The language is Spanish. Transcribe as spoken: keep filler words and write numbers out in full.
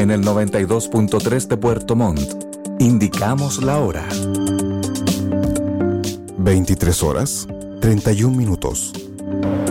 En el noventa y dos punto tres de Puerto Montt, indicamos la hora. veintitrés horas, treinta y un minutos.